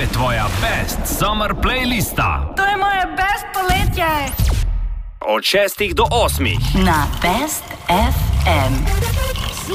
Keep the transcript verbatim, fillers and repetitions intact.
je tvoja best summer playlista. To je moje best poletje. Od šestih do osmih. Na Best ef em.